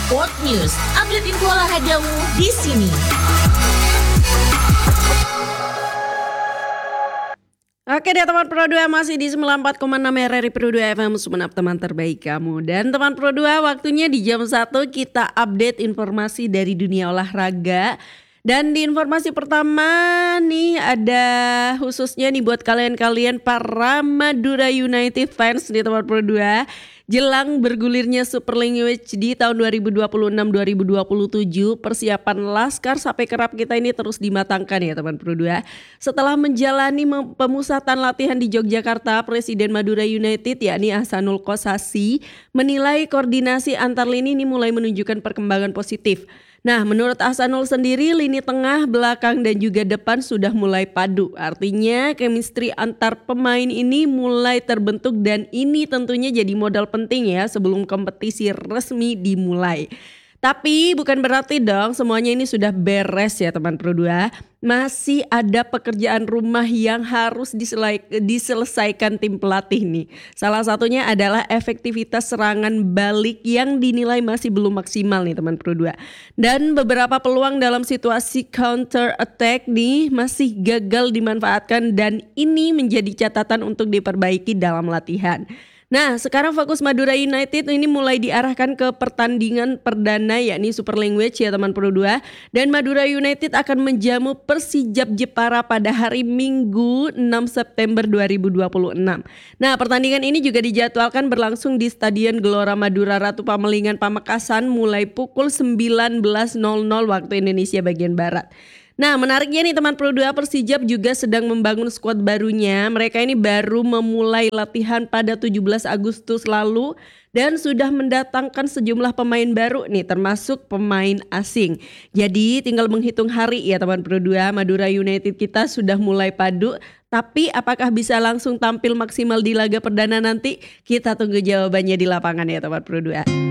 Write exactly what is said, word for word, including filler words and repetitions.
Sport News, update info olahragamu di sini. Oke deh teman Pro dua, masih di sembilan puluh empat koma enam R R I Pro dua F M, Sumenep, teman terbaik kamu. Dan teman Pro dua, waktunya di jam satu kita update informasi dari dunia olahraga. Dan di informasi pertama nih ada khususnya nih buat kalian-kalian para Madura United fans nih teman Pro dua. Jelang bergulirnya Super League di tahun dua ribu dua puluh enam dua ribu dua puluh tujuh, persiapan Laskar Sape Kerap kita ini terus dimatangkan ya teman Pro dua. Setelah menjalani pemusatan latihan di Yogyakarta, Presiden Madura United yakni Ahsanul Kossasi menilai koordinasi antar lini ini mulai menunjukkan perkembangan positif. Nah, menurut Ahsanul sendiri, lini tengah, belakang, dan juga depan sudah mulai padu. Artinya chemistry antar pemain ini mulai terbentuk dan ini tentunya jadi modal penting ya sebelum kompetisi resmi dimulai. Tapi bukan berarti dong semuanya ini sudah beres ya teman Pro dua. Masih ada pekerjaan rumah yang harus diselesaikan tim pelatih nih. Salah satunya adalah efektivitas serangan balik yang dinilai masih belum maksimal nih teman Pro dua. Dan beberapa peluang dalam situasi counter attack nih masih gagal dimanfaatkan dan ini menjadi catatan untuk diperbaiki dalam latihan. Nah, sekarang fokus Madura United ini mulai diarahkan ke pertandingan perdana yakni Super League ya teman Pro dua, dan Madura United akan menjamu Persijap Jepara pada hari Minggu enam September dua ribu dua puluh enam. Nah, pertandingan ini juga dijadwalkan berlangsung di Stadion Gelora Madura Ratu Pamelingan Pamekasan mulai pukul sembilan belas nol nol waktu Indonesia bagian Barat. Nah, menariknya nih teman Pro dua, Persijap juga sedang membangun skuad barunya. Mereka ini baru memulai latihan pada tujuh belas Agustus lalu dan sudah mendatangkan sejumlah pemain baru nih termasuk pemain asing. Jadi tinggal menghitung hari ya teman Pro dua, Madura United kita sudah mulai padu. Tapi apakah bisa langsung tampil maksimal di laga perdana nanti? Kita tunggu jawabannya di lapangan ya teman Pro dua.